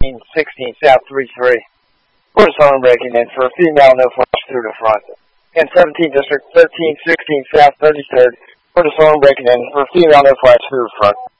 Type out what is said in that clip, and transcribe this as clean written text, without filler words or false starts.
16 South 33. Quarter zone breaking in for a female, no flash through the front. And 17 District 1316 South 33rd. Quarter zone breaking in for a female, no flash through the front.